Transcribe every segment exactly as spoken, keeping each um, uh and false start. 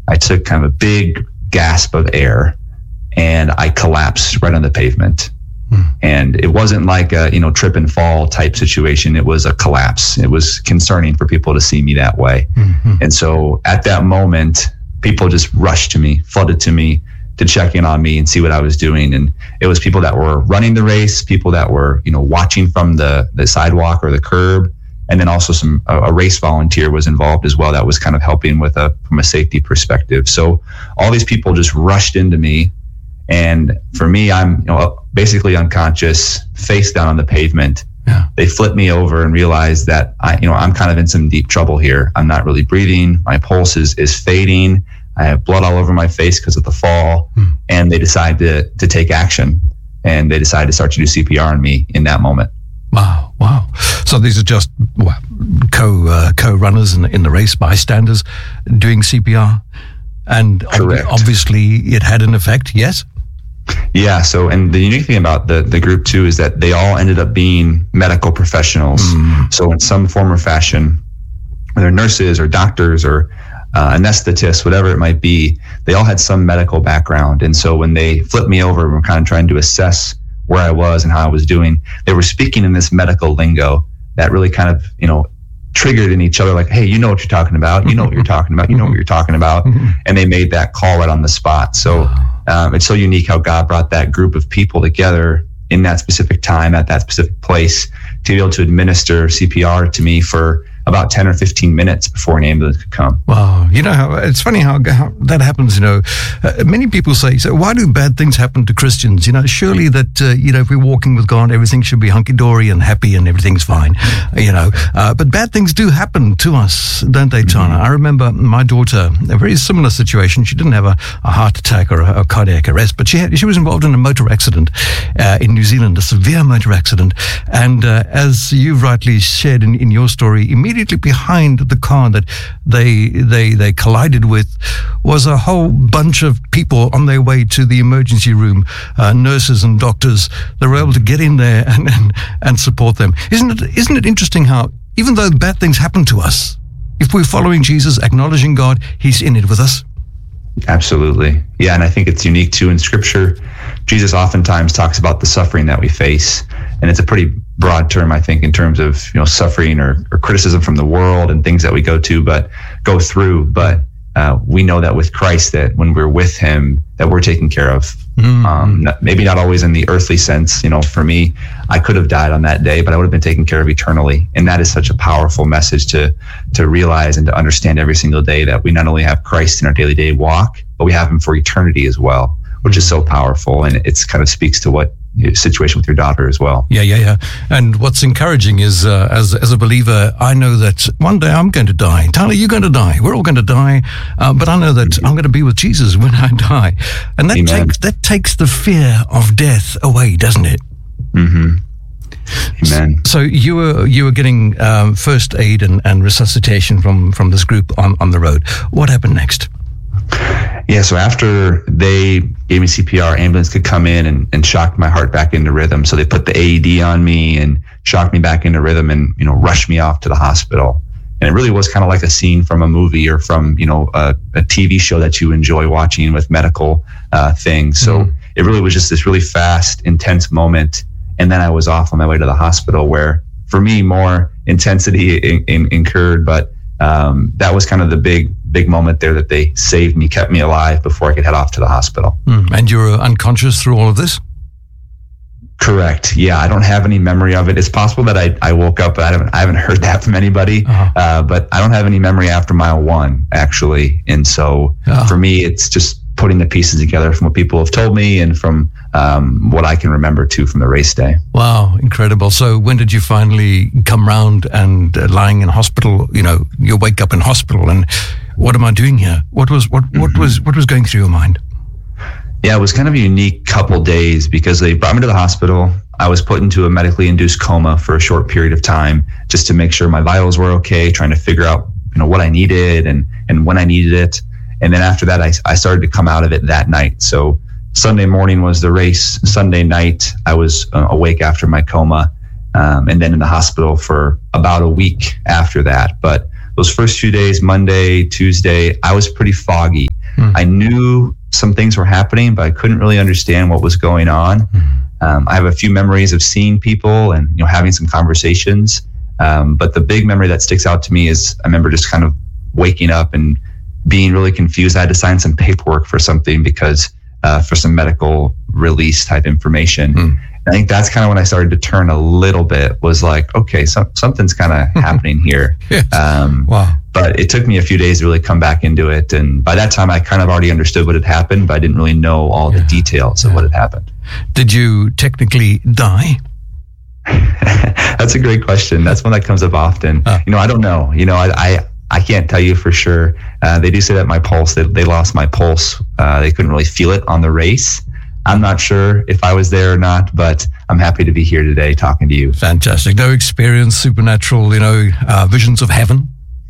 I took kind of a big gasp of air and I collapsed right on the pavement. Hmm. And it wasn't like a, you know, trip and fall type situation. It was a collapse. It was concerning for people to see me that way. Mm-hmm. And so at that moment, people just rushed to me, flooded to me to check in on me and see what I was doing. And it was people that were running the race, people that were, you know, watching from the, the sidewalk or the curb. And then also some a, a race volunteer was involved as well. That was kind of helping with a from a safety perspective. So all these people just rushed into me. And for me, I'm, you know, basically unconscious, face down on the pavement. Yeah. They flipped me over and realized that I, you know, I'm kind of in some deep trouble here. I'm not really breathing. My pulse is, is fading. I have blood all over my face because of the fall. Hmm. And they decide to, to take action. And they decided to start to do C P R on me in that moment. Wow. Wow. So these are just well, co, uh, co-runners in, in the race, bystanders doing C P R. And ob- obviously it had an effect. Yes. Yeah. So, and the unique thing about the, the group too is that they all ended up being medical professionals. Mm. So in some form or fashion, whether nurses or doctors or uh, anesthetists, whatever it might be, they all had some medical background. And so when they flipped me over and were kind of trying to assess where I was and how I was doing, they were speaking in this medical lingo that really kind of, you know, triggered in each other, like, hey, you know what you're talking about. You know what you're talking about. You know what you're talking about. And they made that call right on the spot. So um, it's so unique how God brought that group of people together in that specific time, at that specific place, to be able to administer C P R to me for about ten or fifteen minutes before an ambulance could come. Wow. You know, how it's funny how, how that happens, you know. Uh, many people say, so why do bad things happen to Christians? You know, surely that, uh, you know, if we're walking with God, everything should be hunky-dory and happy and everything's fine, you know. Uh, but bad things do happen to us, don't they, Tana? Mm-hmm. I remember my daughter, a very similar situation. She didn't have a, a heart attack or a, a cardiac arrest, but she had, she was involved in a motor accident uh, in New Zealand, a severe motor accident. And uh, as you've rightly shared in, in your story, immediately behind the car that they they they collided with was a whole bunch of people on their way to the emergency room, uh, nurses and doctors. They were able to get in there and, and and support them. Isn't it isn't it interesting how even though bad things happen to us, if we're following Jesus, acknowledging God, He's in it with us? Absolutely. Yeah, and I think it's unique too in Scripture. Jesus oftentimes talks about the suffering that we face, and it's a pretty broad term, I think, in terms of, you know, suffering or, or criticism from the world and things that we go to, but go through. But uh, we know that with Christ, that when we're with Him, that we're taken care of. Mm-hmm. Um, not, maybe not always in the earthly sense. You know, for me, I could have died on that day, but I would have been taken care of eternally. And that is such a powerful message to to realize and to understand every single day, that we not only have Christ in our daily day walk, but we have Him for eternity as well, which is so powerful. And it's kind of speaks to what your situation with your daughter as well. Yeah, yeah, yeah. And what's encouraging is, uh, as as a believer, I know that one day I'm going to die. Tyler, you're going to die. We're all going to die. Uh, but I know that I'm going to be with Jesus when I die. And that Amen. takes that takes the fear of death away, doesn't it? Mm-hmm. Amen. So you were you were getting um, first aid and, and resuscitation from, from this group on, on the road. What happened next? Yeah, so after they gave me C P R, ambulance could come in and, and shock my heart back into rhythm. So they put the A E D on me and shocked me back into rhythm and, you know, rushed me off to the hospital. And it really was kind of like a scene from a movie or from, you know, a, a T V show that you enjoy watching with medical uh, things. So mm-hmm. it really was just this really fast, intense moment. And then I was off on my way to the hospital, where for me, more intensity in, in, incurred, but Um, that was kind of the big, big moment there that they saved me, kept me alive before I could head off to the hospital. Mm. And you were unconscious through all of this? Correct. Yeah, I don't have any memory of it. It's possible that I, I woke up, but I haven't, I haven't heard that from anybody. Uh-huh. Uh, but I don't have any memory after mile one, actually. And so uh-huh. for me, it's just putting the pieces together from what people have told me and from um, what I can remember too from the race day. Wow, incredible. So when did you finally come round and uh, lying in hospital, you know, you wake up in hospital and what am I doing here? What was, what, what mm-hmm. was, what was going through your mind? Yeah, it was kind of a unique couple days because they brought me to the hospital. I was put into a medically induced coma for a short period of time just to make sure my vitals were okay, trying to figure out, you know, what I needed and, and when I needed it. And then after that, I, I started to come out of it that night. So Sunday morning was the race. Sunday night, I was uh, awake after my coma, um, and then in the hospital for about a week after that. But those first few days, Monday, Tuesday, I was pretty foggy. Mm. I knew some things were happening, but I couldn't really understand what was going on. Mm. Um, I have a few memories of seeing people and, you know, having some conversations. Um, but the big memory that sticks out to me is I remember just kind of waking up and being really confused. I had to sign some paperwork for something because uh, for some medical release type information. Mm. I think that's kind of when I started to turn a little bit, was like, okay, so, something's kind of happening here. Yes. Um, wow. But it took me a few days to really come back into it. And by that time, I kind of already understood what had happened, but I didn't really know all yeah. the details of yeah. what had happened. Did you technically die? That's a great question. That's one that comes up often. Uh. You know, I don't know. You know, I I, I can't tell you for sure. Uh, they do say that my pulse, they, they lost my pulse. Uh, they couldn't really feel it on the race. I'm not sure if I was there or not, but I'm happy to be here today talking to you. Fantastic. No experience, supernatural, you know, uh, visions of heaven?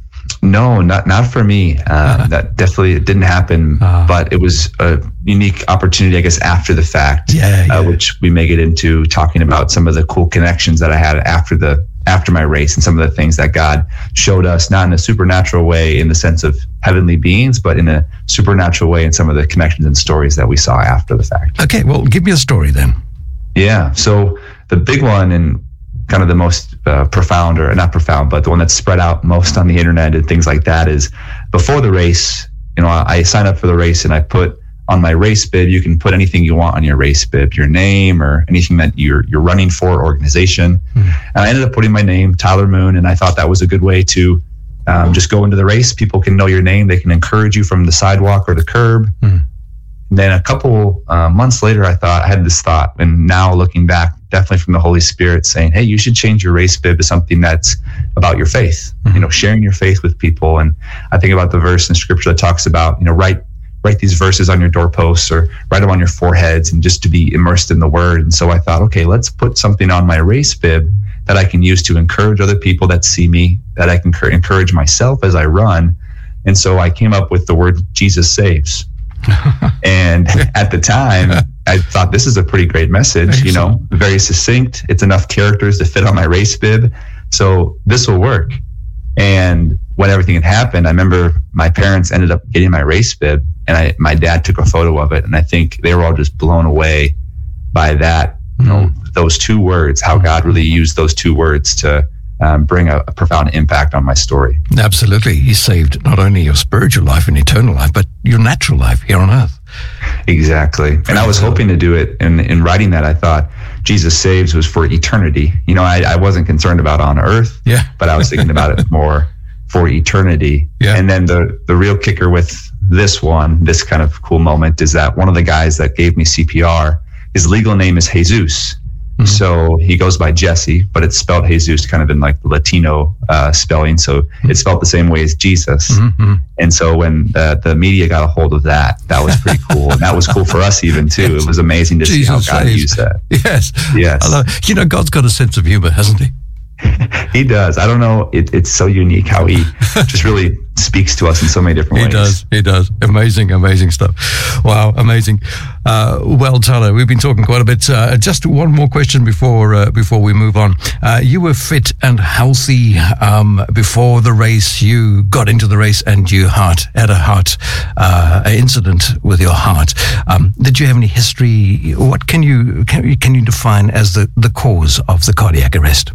No, not not for me. Uh, uh, that definitely didn't happen, uh, but it was a unique opportunity, I guess, after the fact, yeah, yeah. Uh, which we may get into talking about some of the cool connections that I had after the after my race and some of the things that God showed us, not in a supernatural way in the sense of heavenly beings, but in a supernatural way in some of the connections and stories that we saw after the fact. Okay, well, give me a story then. Yeah, so the big one and kind of the most uh, profound, or not profound, but the one that's spread out most on the internet and things like that is before the race, you know, I, I signed up for the race and I put on my race bib, you can put anything you want on your race bib, your name or anything that you're you're running for, organization. Mm. And I ended up putting my name, Tyler Moon, and I thought that was a good way to um, just go into the race. People can know your name. They can encourage you from the sidewalk or the curb. Mm. And then a couple uh, months later, I thought I had this thought, and now looking back, definitely from the Holy Spirit saying, hey, you should change your race bib to something that's about your faith, mm-hmm. you know, sharing your faith with people. And I think about the verse in scripture that talks about, you know, write, write these verses on your doorposts or write them on your foreheads, and just to be immersed in the word. And so I thought, okay, let's put something on my race bib that I can use to encourage other people that see me, that I can encourage myself as I run. And so I came up with the word Jesus saves. And at the time, I thought this is a pretty great message, you know, very succinct. It's enough characters to fit on my race bib. So this will work. And when everything had happened, I remember my parents ended up getting my race bib, and I, my dad took a photo of it. And I think they were all just blown away by that, you know, mm. those two words, how God really used those two words to Um, bring a, a profound impact on my story. Absolutely. He saved not only your spiritual life and eternal life, but your natural life here on earth. Exactly. And I was hoping to do it. And in writing that, I thought Jesus saves was for eternity. You know, I, I wasn't concerned about on earth, yeah. but I was thinking about it more for eternity. Yeah. And then the, the real kicker with this one, this kind of cool moment, is that one of the guys that gave me C P R, his legal name is Jesus. Mm-hmm. So he goes by Jesse, but it's spelled Jesus kind of in like the Latino uh, spelling. So mm-hmm. it's spelled the same way as Jesus. Mm-hmm. And so when the, the media got a hold of that, that was pretty cool. And that was cool for us even too. Yes. It was amazing to Jesus see how God saves. used that. Yes. Yes. I love, you know, God's got a sense of humor, hasn't he? He does. I don't know. It, it's so unique how he just really speaks to us in so many different he ways. He does. He does. Amazing, amazing stuff. Wow, amazing. Uh, well, Tyler, we've been talking quite a bit. Uh, just one more question before uh, before we move on. Uh, you were fit and healthy um, before the race. You got into the race and you heart had a heart uh, incident with your heart. Um, did you have any history? What can you can, can you define as the, the cause of the cardiac arrest?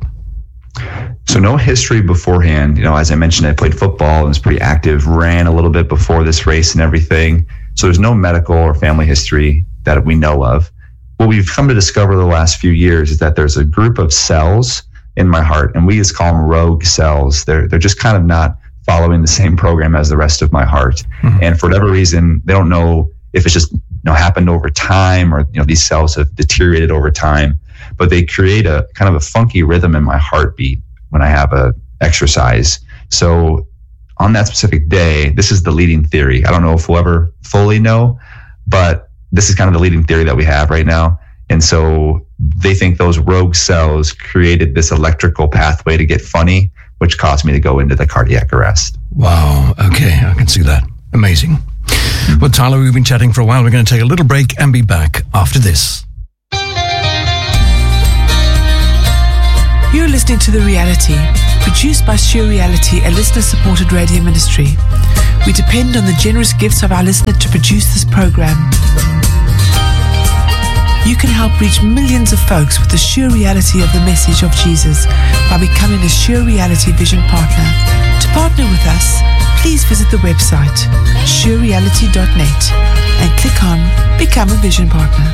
So no history beforehand. You know, as I mentioned, I played football and was pretty active, ran a little bit before this race and everything. So there's no medical or family history that we know of. What we've come to discover the last few years is that there's a group of cells in my heart, and we just call them rogue cells. They're they're just kind of not following the same program as the rest of my heart. Mm-hmm. And for whatever reason, they don't know if it's just, you know, happened over time, or, you know, these cells have deteriorated over time. But they create a kind of a funky rhythm in my heartbeat when I have a exercise. So on that specific day, this is the leading theory. I don't know if we'll ever fully know, but this is kind of the leading theory that we have right now. And so they think those rogue cells created this electrical pathway to get funny, which caused me to go into the cardiac arrest. Wow. Okay. I can see that. Amazing. Well, Tyler, we've been chatting for a while. We're going to take a little break and be back after this. You're listening to The Reality, produced by Sure Reality, a listener-supported radio ministry. We depend on the generous gifts of our listeners to produce this program. You can help reach millions of folks with the sure reality of the message of Jesus by becoming a Sure Reality Vision Partner. To partner with us, please visit the website sure reality dot net and click on Become a Vision Partner.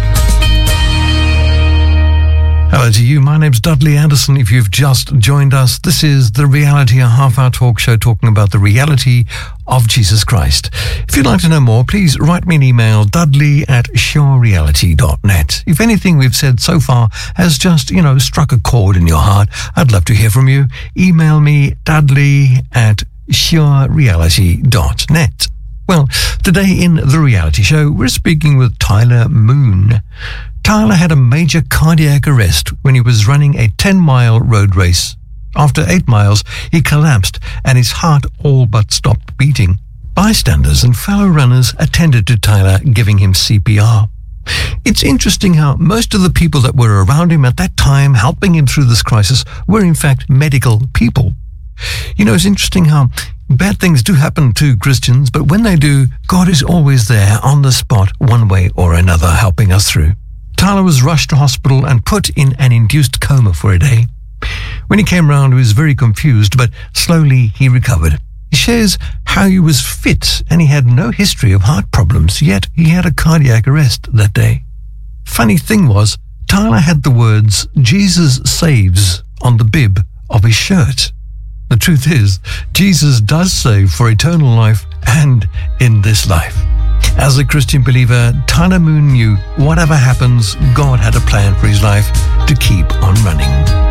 Hello to you. My name's Dudley Anderson. If you've just joined us, this is The Reality, a half-hour talk show talking about the reality of Jesus Christ. If you'd like to know more, please write me an email, dudley at sure reality dot net. If anything we've said so far has just, you know, struck a chord in your heart, I'd love to hear from you. Email me, dudley at sure reality dot net. Well, today in The Reality Show, we're speaking with Tyler Moon. Tyler had a major cardiac arrest when he was running a ten-mile road race. After eight miles, he collapsed and his heart all but stopped beating. Bystanders and fellow runners attended to Tyler, giving him C P R. It's interesting how most of the people that were around him at that time, helping him through this crisis, were in fact medical people. You know, it's interesting how bad things do happen to Christians, but when they do, God is always there on the spot, one way or another, helping us through. Tyler was rushed to hospital and put in an induced coma for a day. When he came round, he was very confused, but slowly he recovered. He shares how he was fit and he had no history of heart problems, yet he had a cardiac arrest that day. Funny thing was, Tyler had the words, "Jesus saves," on the bib of his shirt. The truth is, Jesus does save for eternal life and in this life. As a Christian believer, Tyler Moon knew whatever happens, God had a plan for his life to keep on running.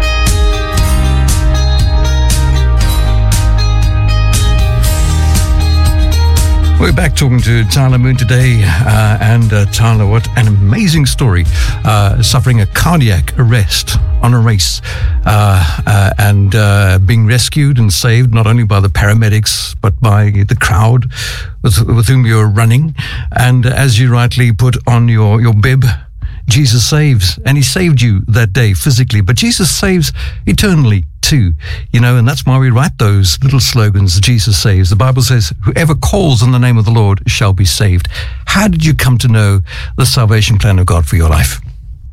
We're back talking to Tyler Moon today, uh, and uh, Tyler, what an amazing story, uh, suffering a cardiac arrest on a race, uh, uh, and uh, being rescued and saved not only by the paramedics, but by the crowd with, with whom you're running. And as you rightly put on your, your bib, Jesus saves, and he saved you that day physically, but Jesus saves eternally too, you know, and that's why we write those little slogans, Jesus saves. The Bible says, whoever calls on the name of the Lord shall be saved. How did you come to know the salvation plan of God for your life?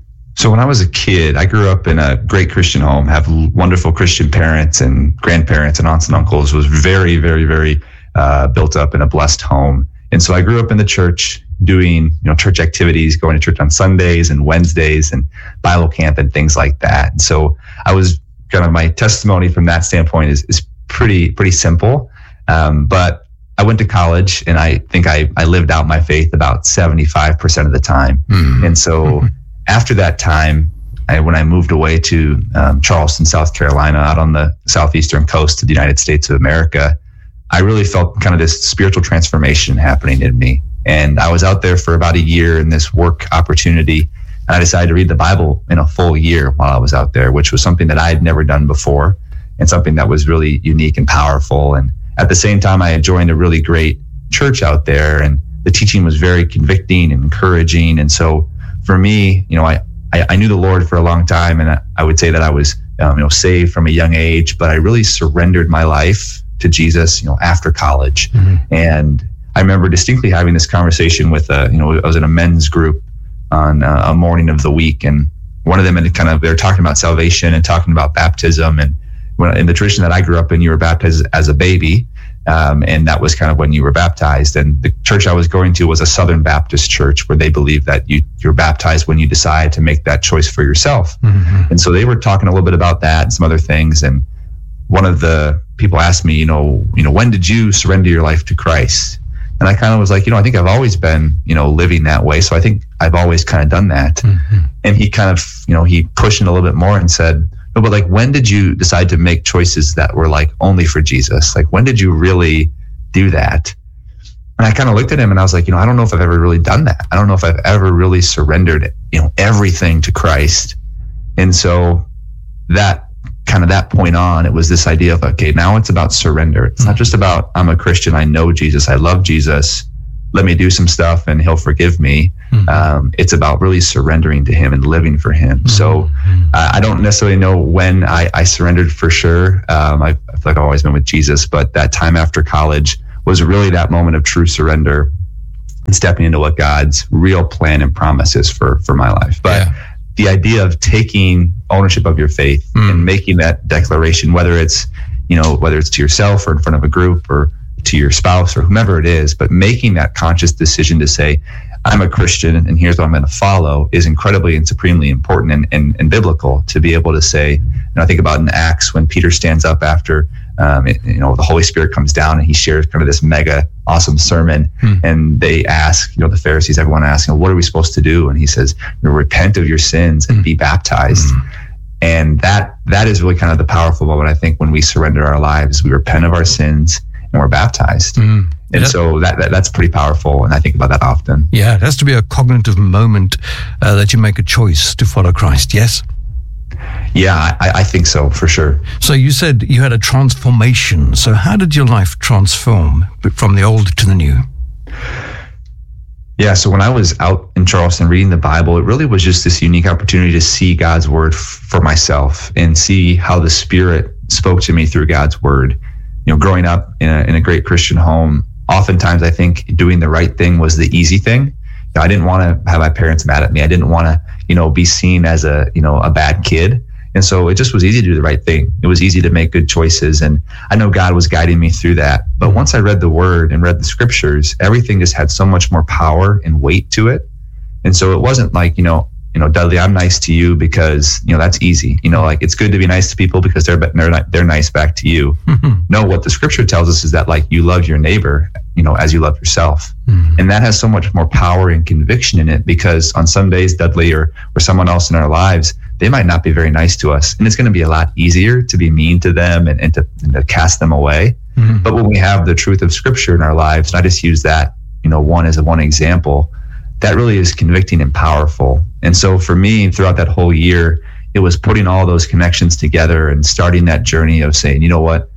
So when I was a kid, I grew up in a great Christian home, have wonderful Christian parents and grandparents and aunts and uncles, was very, very, very uh, built up in a blessed home. And so I grew up in the church doing, you know, church activities, going to church on Sundays and Wednesdays and Bible camp and things like that. And so I was kind of, my testimony from that standpoint is, is pretty, pretty simple. Um, but I went to college and I think I, I lived out my faith about seventy-five percent of the time. Mm-hmm. And so mm-hmm. after that time, I, when I moved away to um, Charleston, South Carolina, out on the southeastern coast of the United States of America, I really felt kind of this spiritual transformation happening in me. And I was out there for about a year in this work opportunity. And I decided to read the Bible in a full year while I was out there, which was something that I had never done before and something that was really unique and powerful. And at the same time, I had joined a really great church out there, and the teaching was very convicting and encouraging. And so for me, you know, I, I, I knew the Lord for a long time, and I, I would say that I was, um, you know, saved from a young age, but I really surrendered my life to Jesus, you know, after college. Mm-hmm. And I remember distinctly having this conversation with, a, you know, I was in a men's group on uh, a morning of the week, and one of them had kind of, they were talking about salvation and talking about baptism. And when, in the tradition that I grew up in, you were baptized as a baby. Um, and that was kind of when you were baptized. And the church I was going to was a Southern Baptist church where they believe that you, you're baptized when you decide to make that choice for yourself. Mm-hmm. And so they were talking a little bit about that and some other things. And one of the people asked me, you know, you know, when did you surrender your life to Christ? And I kind of was like, you know, I think I've always been, you know, living that way. So I think I've always kind of done that. Mm-hmm. And he kind of, you know, he pushed it a little bit more and said, no, but like, when did you decide to make choices that were like only for Jesus? Like, when did you really do that? And I kind of looked at him and I was like, you know, I don't know if I've ever really done that. I don't know if I've ever really surrendered, you know, everything to Christ. And so that kind of that point on, it was this idea of, okay, now it's about surrender. It's mm-hmm. not just about, I'm a Christian, I know Jesus, I love Jesus, let me do some stuff and he'll forgive me. Mm-hmm. Um, it's about really surrendering to him and living for him. Mm-hmm. So uh, I don't necessarily know when I, I surrendered for sure. Um, I, I feel like I've always been with Jesus, but that time after college was really that moment of true surrender and stepping into what God's real plan and promise is for, for my life. But yeah. the idea of taking ownership of your faith mm. and making that declaration, whether it's, you know, whether it's to yourself or in front of a group or to your spouse or whomever it is, but making that conscious decision to say, I'm a Christian and here's what I'm going to follow is incredibly and supremely important and, and, and biblical to be able to say. And I think about in Acts when Peter stands up after, um, it, you know, the Holy Spirit comes down and he shares kind of this mega awesome sermon. Hmm. And they ask, you know, the Pharisees, everyone asking, what are we supposed to do? And he says, repent of your sins and hmm. be baptized. Hmm. And that that is really kind of the powerful moment, I think, when we surrender our lives. We repent of our sins and we're baptized. Mm. And yeah. so that, that that's pretty powerful. And I think about that often. Yeah, it has to be a cognitive moment uh, that you make a choice to follow Christ, yes? Yeah, I, I think so, for sure. So you said you had a transformation. So how did your life transform from the old to the new? Yeah, so when I was out in Charleston reading the Bible, it really was just this unique opportunity to see God's word f- for myself and see how the Spirit spoke to me through God's word. You know, growing up in a, in a great Christian home, oftentimes I think doing the right thing was the easy thing. You know, I didn't want to have my parents mad at me. I didn't want to, you know, be seen as a, you know, a bad kid. And so it just was easy to do the right thing. It was easy to make good choices. And I know God was guiding me through that. But once I read the word and read the scriptures, everything just had so much more power and weight to it. And so it wasn't like, you know, you know, Dudley, I'm nice to you because, you know, that's easy. You know, like it's good to be nice to people because they're they're they're nice back to you. Mm-hmm. No, what the scripture tells us is that like you love your neighbor, you know, as you love yourself. Mm-hmm. And that has so much more power and conviction in it because on some days, Dudley or or someone else in our lives, they might not be very nice to us. And it's going to be a lot easier to be mean to them and, and, to, and to cast them away. Mm-hmm. But when we have the truth of scripture in our lives, and I just use that, you know, one as a one example, that really is convicting and powerful. And so for me, throughout that whole year, it was putting all those connections together and starting that journey of saying, you know what,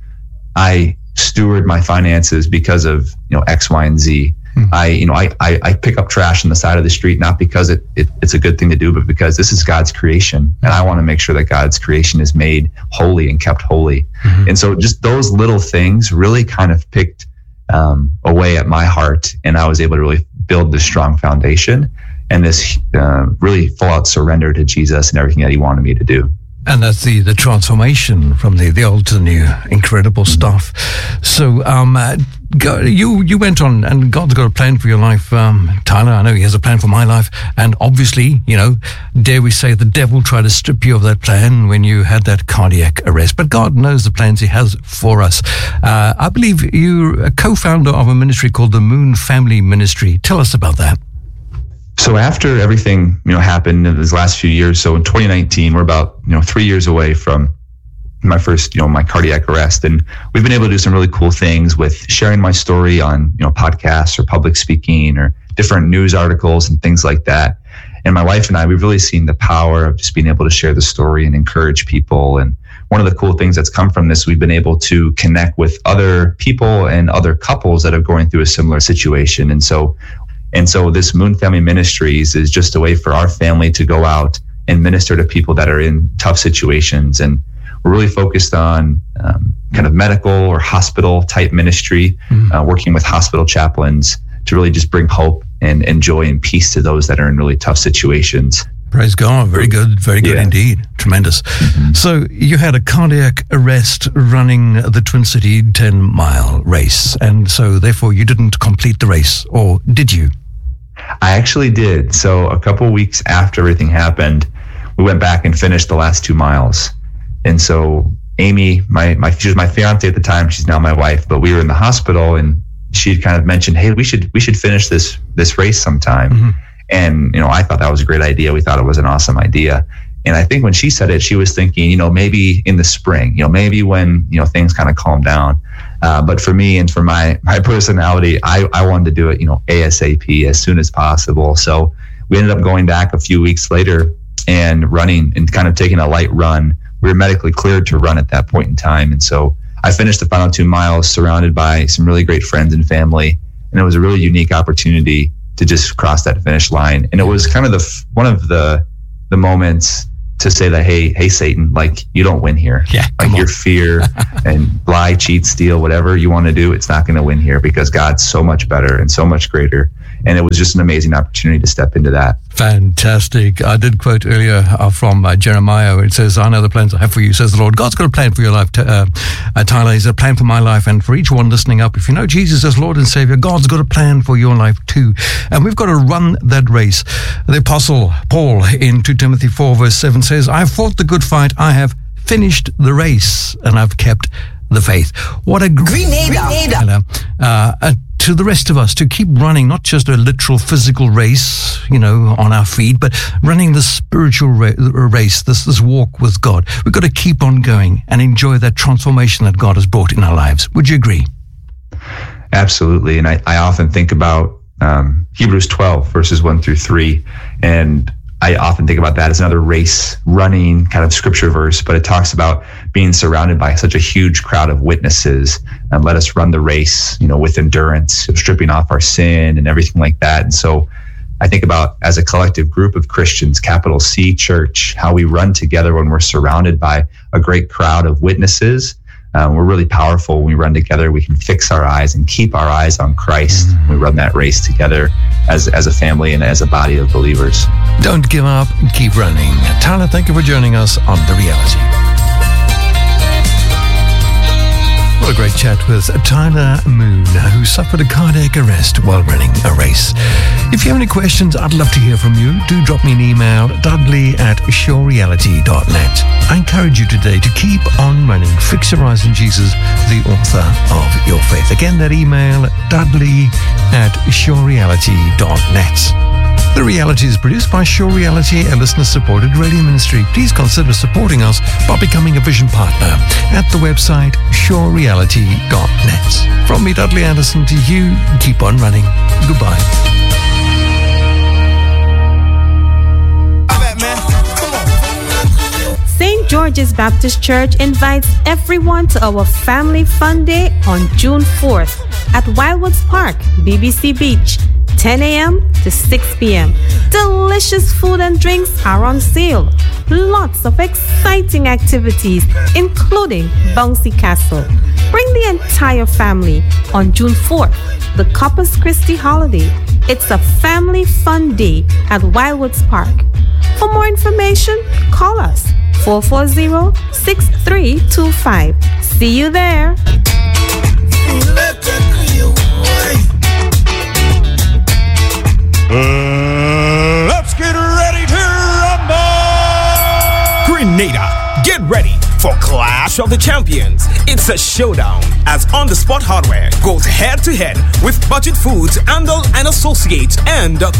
I steward my finances because of, you know, X, Y, and Z. Mm-hmm. I, you know, I, I, I pick up trash on the side of the street, not because it, it it's a good thing to do, but because this is God's creation. And I want to make sure that God's creation is made holy and kept holy. Mm-hmm. And so just those little things really kind of picked um, away at my heart. And I was able to really build this strong foundation and this uh, really full out surrender to Jesus and everything that he wanted me to do. And that's the, the transformation from the, the old to the new. Incredible stuff. So um, uh, go, you you went on, and God's got a plan for your life, um, Tyler. I know he has a plan for my life. And obviously, you know, dare we say the devil tried to strip you of that plan when you had that cardiac arrest. But God knows the plans he has for us. Uh, I believe you're a co-founder of a ministry called the Moon Family Ministry. Tell us about that. So after everything, you know, happened in these last few years, so in twenty nineteen, we're about, you know, three years away from my first, you know, my cardiac arrest. And we've been able to do some really cool things with sharing my story on, you know, podcasts or public speaking or different news articles and things like that. And my wife and I, we've really seen the power of just being able to share the story and encourage people. And one of the cool things that's come from this, we've been able to connect with other people and other couples that are going through a similar situation. And so And so this Moon Family Ministries is just a way for our family to go out and minister to people that are in tough situations. And we're really focused on um, kind of medical or hospital type ministry, mm. uh, working with hospital chaplains to really just bring hope and, and joy and peace to those that are in really tough situations. Praise God. Very good. Very good yeah. indeed. Tremendous. Mm-hmm. So you had a cardiac arrest running the Twin City ten mile race. And so therefore you didn't complete the race, or did you? I actually did. So a couple of weeks after everything happened, we went back and finished the last two miles. And so Amy, my, my, she was my fiance at the time. She's now my wife, but we were in the hospital and she'd kind of mentioned, hey, we should, we should finish this, this race sometime. Mm-hmm. And, you know, I thought that was a great idea. We thought it was an awesome idea. And I think when she said it, she was thinking, you know, maybe in the spring, you know, maybe when, you know, things kind of calm down. Uh, but for me and for my, my personality, I, I wanted to do it, you know, ASAP, as soon as possible. So we ended up going back a few weeks later and running and kind of taking a light run. We were medically cleared to run at that point in time. And so I finished the final two miles surrounded by some really great friends and family. And it was a really unique opportunity to just cross that finish line. And it was kind of the one of the the moments to say that, hey, hey, Satan, like, you don't win here. Yeah, like your fear and lie, cheat, steal, whatever you want to do, it's not going to win here because God's so much better and so much greater. And it was just an amazing opportunity to step into that. Fantastic. I did quote earlier uh, from uh, Jeremiah. It says, I know the plans I have for you, says the Lord. God's got a plan for your life, t- uh, uh, Tyler. He's a plan for my life. And for each one listening up, if you know Jesus as Lord and Savior, God's got a plan for your life too. And we've got to run that race. The Apostle Paul in Second Timothy four verse seven says, I have fought the good fight. I have finished the race and I've kept the faith. What a Grenada. Uh, uh, to the rest of us to keep running, not just a literal physical race, you know, on our feet, but running the spiritual ra- race, this, this walk with God. We've got to keep on going and enjoy that transformation that God has brought in our lives. Would you agree? Absolutely. And I, I often think about um, Hebrews twelve, verses one through three, and I often think about that as another race running kind of scripture verse, but it talks about being surrounded by such a huge crowd of witnesses, and let us run the race, you know, with endurance, stripping off our sin and everything like that. And so I think about, as a collective group of Christians, capital C church, how we run together when we're surrounded by a great crowd of witnesses. Um, we're really powerful when we run together. We can fix our eyes and keep our eyes on Christ. Mm-hmm. We run that race together as as a family and as a body of believers. Don't give up, keep running. Tyler, thank you for joining us on The Reality. What a great chat with Tyler Moon, who suffered a cardiac arrest while running a race. If you have any questions, I'd love to hear from you. Do drop me an email, dudley at sure reality dot net. I encourage you today to keep on running. Fix your eyes on Jesus, the author of your faith. Again, that email, dudley at sure reality dot net. The Reality is produced by Sure Reality, a listener-supported radio ministry. Please consider supporting us by becoming a vision partner at the website sure reality dot net. From me, Dudley Anderson, to you, keep on running. Goodbye. Saint George's Baptist Church invites everyone to our Family Fun Day on June fourth at Wildwoods Park, B B C Beach, ten a.m. to six p.m. Delicious food and drinks are on sale. Lots of exciting activities, including Bouncy Castle. Bring the entire family on June fourth, the Corpus Christi holiday. It's a family fun day at Wildwoods Park. For more information, call us four four zero, six three two five. See you there. Uh, let's get ready to rumble! Grenada, get ready for Clash of the Champions. It's a showdown as On The Spot Hardware goes head to head with Budget Foods, Andal and Associates and